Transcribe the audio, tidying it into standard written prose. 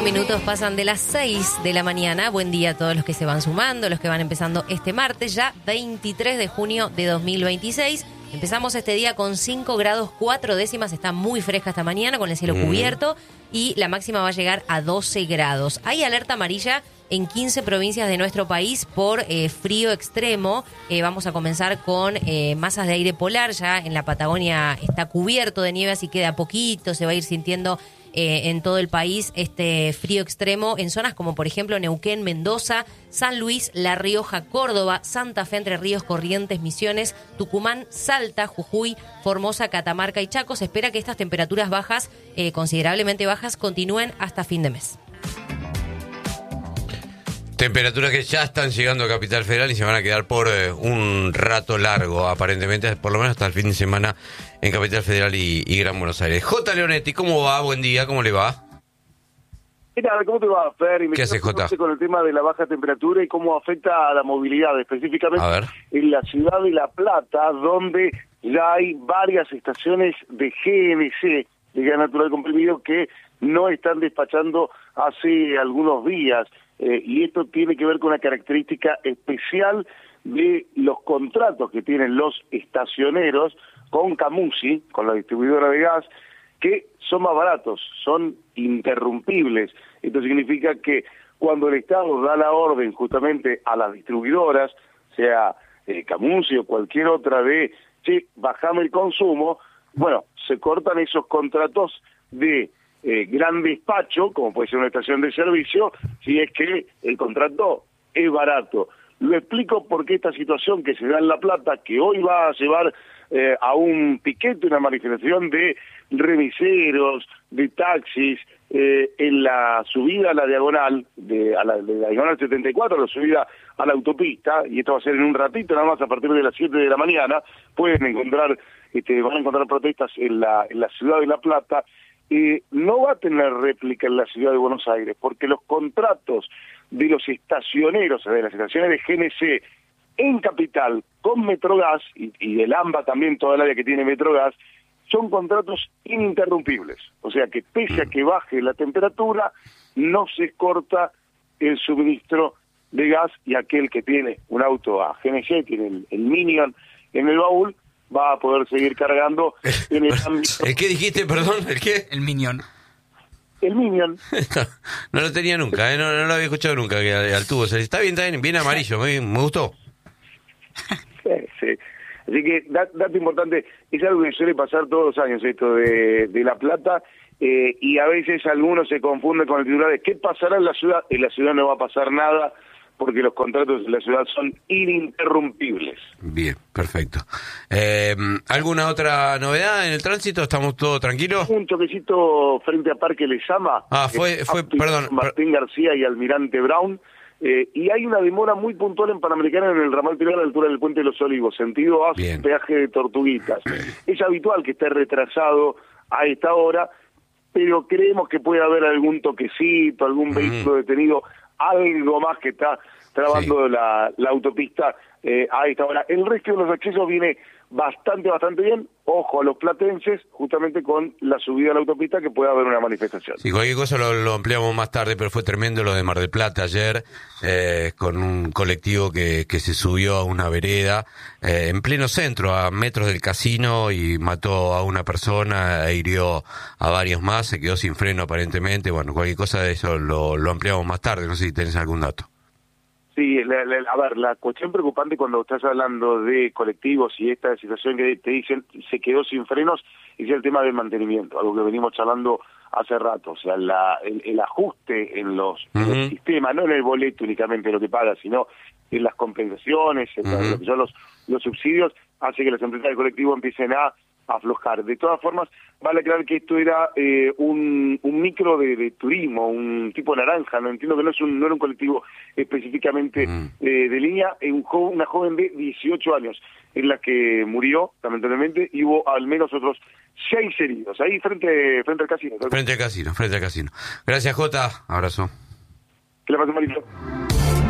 21 minutos pasan de las 6 de la mañana. Buen día a todos los que se van sumando, los que van empezando este martes, ya 23 de junio de 2026. Empezamos este día con 5 grados 4 décimas, está muy fresca esta mañana con el cielo cubierto y la máxima va a llegar a 12 grados. Hay alerta amarilla en 15 provincias de nuestro país por frío extremo. Vamos a comenzar con masas de aire polar, ya en la Patagonia está cubierto de nieve, así que de a poquito se va a ir sintiendo en todo el país este frío extremo en zonas como por ejemplo Neuquén, Mendoza, San Luis, La Rioja, Córdoba, Santa Fe, Entre Ríos, Corrientes, Misiones, Tucumán, Salta, Jujuy, Formosa, Catamarca y Chaco. Se espera que estas temperaturas bajas, considerablemente bajas, continúen hasta fin de mes. Temperaturas que ya están llegando a Capital Federal y se van a quedar por un rato largo, aparentemente, por lo menos hasta el fin de semana en Capital Federal y Gran Buenos Aires. J. Leonetti, ¿cómo va? Buen día, ¿cómo le va? ¿Qué tal? ¿Cómo te va, Fer? ¿Qué haces, J? Con el tema de la baja temperatura y cómo afecta a la movilidad, específicamente en la ciudad de La Plata, donde ya hay varias estaciones de GNC, de gas natural comprimido, que no están despachando hace algunos días. Y esto tiene que ver con una característica especial de los contratos que tienen los estacioneros con Camusi, con la distribuidora de gas, que son más baratos, son interrumpibles. Esto significa que cuando el Estado da la orden justamente a las distribuidoras, sea Camusi o cualquier otra de, che, bajame el consumo, bueno, se cortan esos contratos de gran despacho, como puede ser una estación de servicio, si es que el contrato es barato. Lo explico porque esta situación que se da en La Plata, que hoy va a llevar a un piquete, una manifestación de remiseros, de taxis, en la subida a la diagonal, de la diagonal 74, la subida a la autopista, y esto va a ser en un ratito, nada más a partir de las 7 de la mañana, van a encontrar protestas en la ciudad de La Plata. No va a tener réplica en la ciudad de Buenos Aires, porque los contratos de los estacioneros, de las estaciones de GNC en Capital, con Metrogas, y del AMBA también, toda el área que tiene Metrogas, son contratos ininterrumpibles. O sea que pese a que baje la temperatura, no se corta el suministro de gas, y aquel que tiene un auto a GNC, tiene el Minion en el baúl, va a poder seguir cargando en el ámbito... ¿El qué dijiste, perdón? ¿El qué? El Minion. El Minion. No lo tenía nunca, no lo había escuchado nunca, que al tubo. Está bien, bien amarillo, me gustó. Sí. Así que, dato importante, es algo que suele pasar todos los años, esto de La Plata, y a veces algunos se confunden con el titular de ¿qué pasará en la ciudad? En la ciudad no va a pasar nada, porque los contratos de la ciudad son ininterrumpibles. Bien, perfecto. ¿Alguna otra novedad en el tránsito? ¿Estamos todos tranquilos? Un choquecito frente a Parque Lezama. Perdón. Martín García y Almirante Brown. Y hay una demora muy puntual en Panamericana en el ramal Pilar a la altura del Puente de los Olivos, sentido a peaje de Tortuguitas. Es habitual que esté retrasado a esta hora, pero creemos que puede haber algún toquecito, algún vehículo detenido, algo más que está trabando la autopista a esta hora. El resto de los accesos viene bastante bien. Ojo a los platenses, justamente con la subida a la autopista, que puede haber una manifestación. Sí, cualquier cosa lo ampliamos más tarde, pero fue tremendo lo de Mar del Plata ayer, con un colectivo que se subió a una vereda en pleno centro, a metros del casino, y mató a una persona e hirió a varios más, se quedó sin freno aparentemente. Bueno, cualquier cosa de eso lo ampliamos más tarde, no sé si tenés algún dato. Sí, la cuestión preocupante cuando estás hablando de colectivos y esta situación que te dicen se quedó sin frenos es el tema del mantenimiento, algo que venimos charlando hace rato. O sea, el ajuste en los sistemas, no en el boleto únicamente lo que paga, sino en las compensaciones, en lo que son los subsidios, hace que las empresas de colectivo empiecen a aflojar. De todas formas, vale aclarar que esto era un micro de turismo, un tipo naranja, no entiendo que no era un colectivo específicamente de línea, una joven de 18 años en la que murió, lamentablemente, y hubo al menos otros 6 heridos, ahí frente al casino. Frente al casino. Gracias, Jota. Abrazo. Que le pase malito.